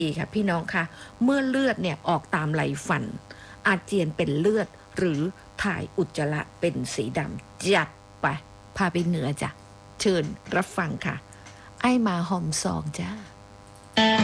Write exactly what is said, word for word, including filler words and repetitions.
อีกค่ะพี่น้องคะเมื่อเลือดเนี่ยออกตามไหลฝันอาเจียนเป็นเลือดหรือถ่ายอุจจาระเป็นสีดำจัดไปพาไปเหนือจ้ะเชิญรับฟังค่ะไอ้มาหอมซองจ้า